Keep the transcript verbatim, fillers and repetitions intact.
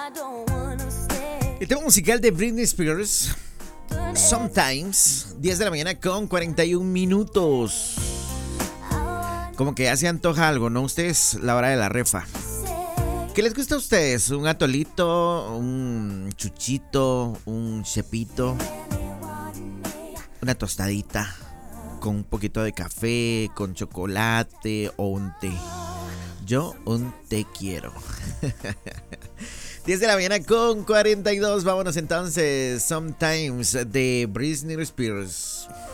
El tema musical de Britney Spears, Sometimes, diez de la mañana con cuarenta y un minutos. Como que ya se antoja algo, ¿no? Ustedes, la hora de la refa. ¿Qué les gusta a ustedes? ¿Un atolito? ¿Un chuchito? ¿Un chepito? ¿Una tostadita? ¿Con un poquito de café? ¿Con chocolate? ¿O un té? Yo un té quiero. diez de la mañana con cuarenta y dos. Vámonos entonces. Sometimes de Britney Spears.